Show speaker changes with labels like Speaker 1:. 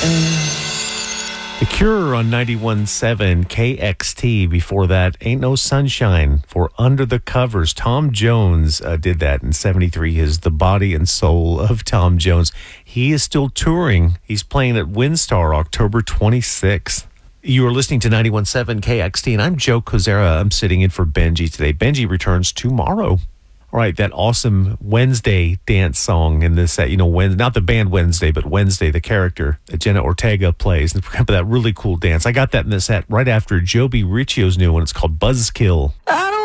Speaker 1: The Cure on 91.7 KXT. Before that, Ain't No Sunshine for Under the Covers. Tom Jones did that in 73. His The Body and Soul of Tom Jones. He is still touring. He's playing at Windstar October 26th. You are listening to 91.7 KXT, and I'm Joe Kozera. I'm sitting in for Benji today. Benji returns tomorrow. All right, that awesome Wednesday dance song in this set, not the band Wednesday, but Wednesday, the character that Jenna Ortega plays. And remember that really cool dance. I got that in the set right after Joby Riccio's new one. It's called Buzzkill.
Speaker 2: I don't